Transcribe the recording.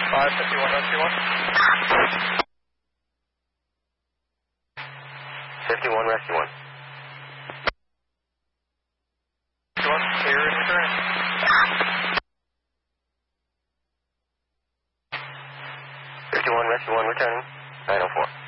51 Rescue 1. 51 Rescue 1. clear and return. 51 Rescue 1 returning. 904.